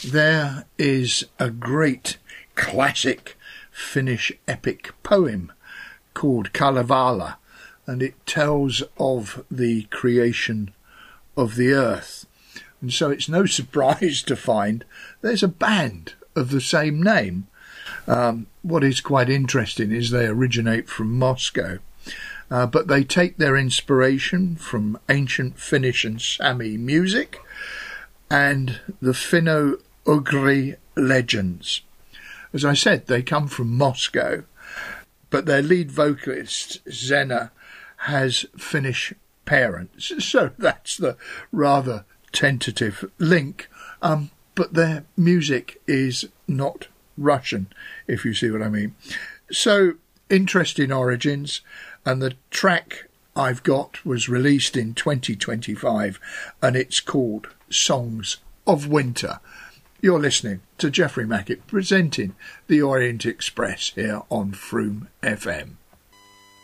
there is a great classic Finnish epic poem called Kalevala, and it tells of the creation of the earth. And so it's no surprise to find there's a band of the same name. What is quite interesting is they originate from Moscow, but they take their inspiration from ancient Finnish and Sami music and the Finno-Ugri legends. As I said, they come from Moscow, but their lead vocalist, Zena, has Finnish parents. So that's the rather tentative link. But their music is not Russian, if you see what I mean. So, interesting origins, and the track I've got was released in 2025, and it's called Songs of Winter. You're listening to Jeffrey Mackett presenting the Orient Express here on Froome FM.